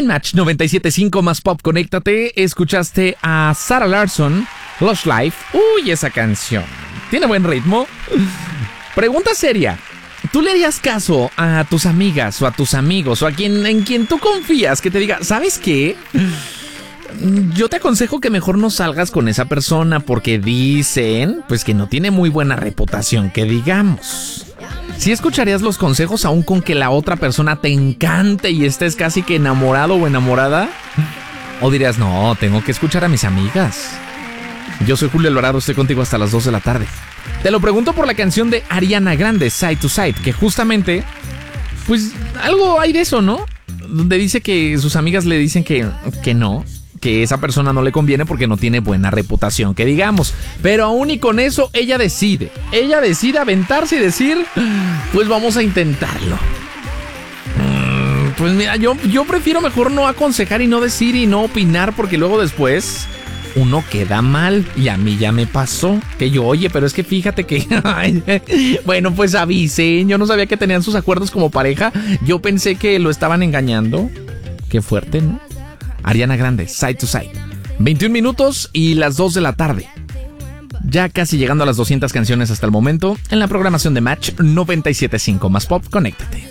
En Match 97.5 más pop, conéctate. Escuchaste a Sarah Larsson, Lush Life. Uy, esa canción. ¿Tiene buen ritmo? Pregunta seria. ¿Tú le harías caso a tus amigas o a tus amigos o a en quien tú confías que te diga, ¿sabes qué? Yo te aconsejo que mejor no salgas con esa persona porque dicen, pues, que no tiene muy buena reputación, que digamos. ¿Sí escucharías los consejos aún con que la otra persona te encante y estés casi que enamorado o enamorada? ¿O dirías, no, tengo que escuchar a mis amigas? Yo soy Julio Alvarado, estoy contigo hasta las 2 de la tarde. Te lo pregunto por la canción de Ariana Grande, Side to Side, que justamente, pues, algo hay de eso, ¿no? Donde dice que sus amigas le dicen que no, que esa persona no le conviene porque no tiene buena reputación, que digamos. Pero aún y con eso, ella decide aventarse y decir, pues vamos a intentarlo. Pues mira, yo prefiero mejor no aconsejar y no decir y no opinar porque luego después uno queda mal. Y a mí ya me pasó que yo, oye, pero es que fíjate que bueno, pues avisen. Yo no sabía que tenían sus acuerdos como pareja. Yo pensé que lo estaban engañando. Qué fuerte, ¿no? Ariana Grande, Side to Side. 21 minutos y las 2 de la tarde. Ya casi llegando a las 200 canciones hasta el momento en la programación de Match 97.5 más pop. Conéctate.